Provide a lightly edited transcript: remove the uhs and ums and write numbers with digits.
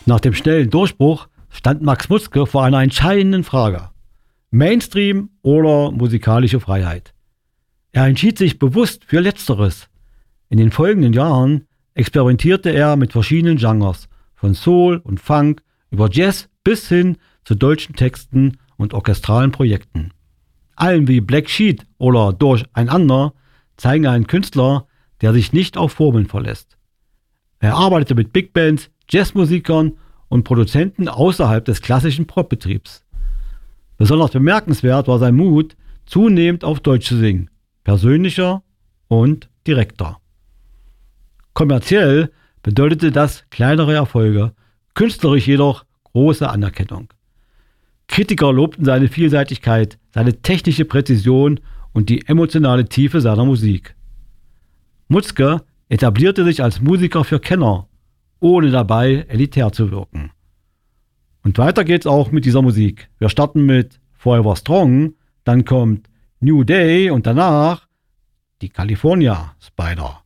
Nach dem schnellen Durchbruch stand Max Mutzke vor einer entscheidenden Frage: Mainstream oder musikalische Freiheit? Er entschied sich bewusst für Letzteres. In den folgenden Jahren experimentierte er mit verschiedenen Genres, von Soul und Funk über Jazz bis hin zu deutschen Texten und orchestralen Projekten. Allen wie Black Sheep oder Durcheinander zeigen einen Künstler, der sich nicht auf Formeln verlässt. Er arbeitete mit Big Bands, Jazzmusikern und Produzenten außerhalb des klassischen Popbetriebs. Besonders bemerkenswert war sein Mut, zunehmend auf Deutsch zu singen, persönlicher und direkter. Kommerziell bedeutete das kleinere Erfolge, künstlerisch jedoch große Anerkennung. Kritiker lobten seine Vielseitigkeit, seine technische Präzision und die emotionale Tiefe seiner Musik. Mutzke etablierte sich als Musiker für Kenner, ohne dabei elitär zu wirken. Und weiter geht's auch mit dieser Musik. Wir starten mit Forever Strong, dann kommt New Day und danach die California Spider.